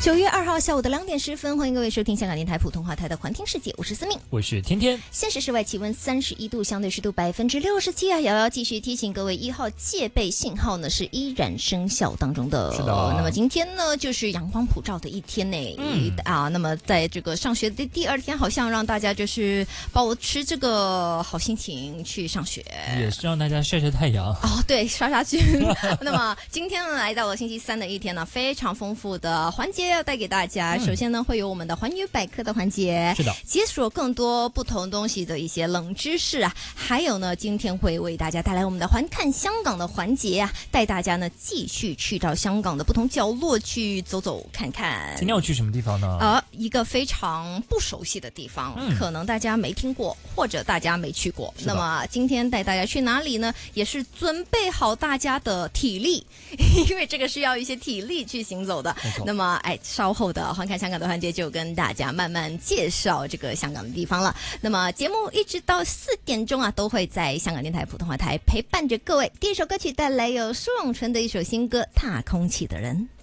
9月2号下午的2点10分，欢迎各位收听香港电台普通话台的环听世界，我是思敏， 我是天天。 现时室外气温31度，相对湿度67%啊。瑶瑶继续提醒各位，1号戒备信号呢是依然生效当中的。 是的。 那么今天呢就是阳光普照的一天呢，那么在这个上学的第2天，好像让大家就是保持这个好心情去上学， 也是让大家晒晒太阳。 哦，对，杀杀菌。那么今天呢来到了星期3的一天呢，非常丰富的环节要带给大家。首先呢会有我们的环宇百科的环节， 是的， 解锁更多不同东西的一些冷知识啊，还有呢今天会为大家带来我们的环看香港的环节啊，带大家呢继续去到香港的不同角落去走走看看。 今天要去什么地方呢？ 一个非常不熟悉的地方，可能大家没听过或者大家没去过。那么今天带大家去哪里呢？也是准备好大家的体力，因为这个需要一些体力去行走的。那么稍后的环看香港的环节就跟大家慢慢介绍这个香港的地方了。那么节目一直到4点钟啊，都会在香港电台普通话台陪伴着各位。第一首歌曲带来有苏永淳的一首新歌《踏空气的人》。